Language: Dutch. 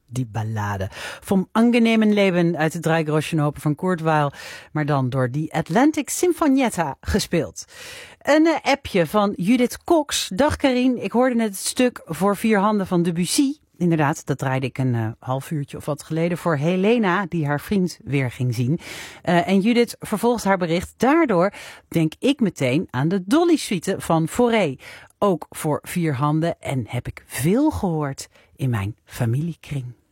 die ballade. Vom angenehmen Leben uit de Drei Groschenoper van Kurt Weill, maar dan door die Atlantic Sinfonietta gespeeld. Een appje van Judith Cox. Dag Karien, ik hoorde net het stuk voor 4 handen van Debussy. Inderdaad, dat draaide ik een half uurtje of wat geleden voor Helena, die haar vriend weer ging zien. En Judith vervolgt haar bericht. Daardoor denk ik meteen aan de Dolly-suite van Fauré. Ook voor 4 handen en heb ik veel gehoord in mijn familiekring.